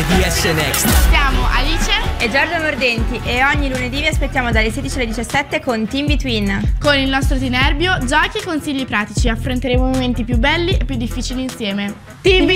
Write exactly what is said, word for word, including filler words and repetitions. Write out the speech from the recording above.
D S Next. Siamo Alice e Giorgia Mordenti e ogni lunedì vi aspettiamo dalle sedici alle diciassette con Team Between. Con il nostro Tinerbio, giochi e consigli pratici affronteremo i momenti più belli e più difficili insieme. Team